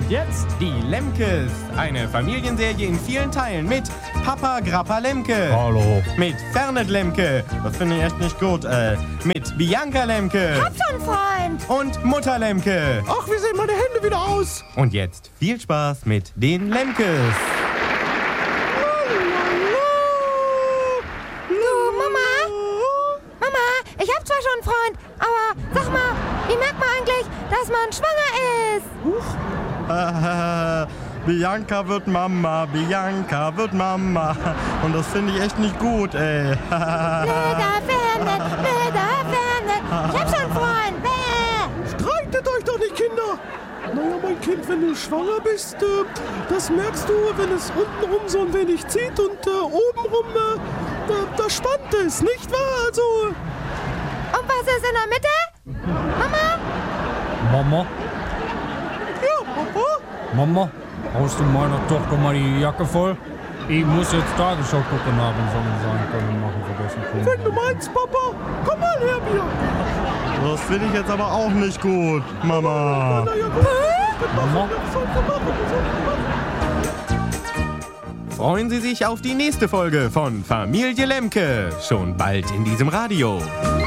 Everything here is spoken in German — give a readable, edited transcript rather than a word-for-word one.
jetzt die Lemkes. Eine Familienserie in vielen Teilen mit Papa Grappa Lemke. Hallo. Mit Fernet Lemke. Das finde ich echt nicht gut. Mit Bianca Lemke. Hab schon Freund. Und Mutter Lemke. Ach, wie sehen meine Hände wieder aus? Und jetzt viel Spaß mit den Lemkes. Du, Mama, ich hab zwar schon einen Freund, aber sag mal, wie merkt man eigentlich, dass man schwanger ist? Bianca wird Mama, Bianca wird Mama. Und das finde ich echt nicht gut, ey. Blöder Fernet. Ich hab schon einen Freund. Bäh. Streitet euch doch nicht, Kinder. Naja, mein Kind, wenn du schwanger bist, das merkst du, wenn es untenrum so ein wenig zieht und obenrum, da spannt es, nicht wahr? Also... Und was ist in der Mitte? Mama, Ja, Papa? Mama, haust du meiner Tochter mal die Jacke voll? Ich muss jetzt Tagesschau gucken, haben sollen sein können, machen vergessen können. Wenn du meinst, Papa, komm mal her, Bianca. Das finde ich jetzt aber auch nicht gut, Mama. Na ja, gut. Mama? Freuen Sie sich auf die nächste Folge von Familie Lemke. Schon bald in diesem Radio.